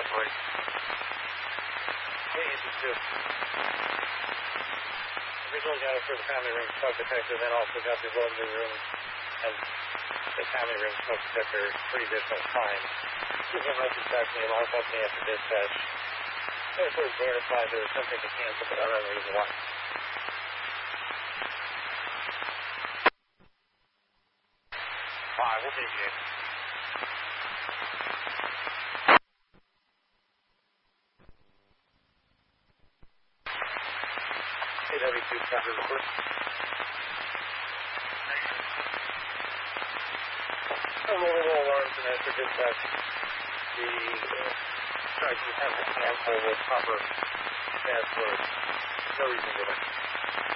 please. Hey, this is just originally got it for the family room smoke detector, then also got the lovely room and the family room smoke detector for additional time. You can message back to me, alarm company after dispatch. I was sort of verified there was something to cancel, but I don't know the reason why. Fine, we'll deviate. AW2 traffic report. Multiple alarms and after dispatch, the strike attempt to cancel with proper password. No reason given.